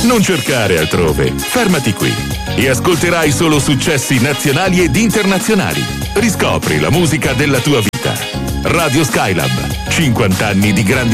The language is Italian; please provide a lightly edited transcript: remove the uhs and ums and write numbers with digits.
Non cercare altrove, fermati qui e ascolterai solo successi nazionali ed internazionali. Riscopri la musica della tua vita. Radio Skylab, 50 anni di grandi